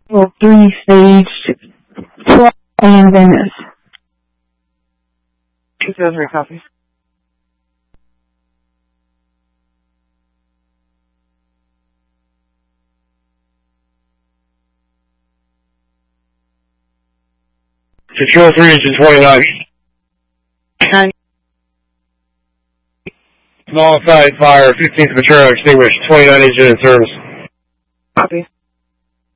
Level 3 stage 12 and Venice. 203 copies. To 203 engine 29. 9. Small side fire, 15th material extinguished, 29 engine in service. Copy.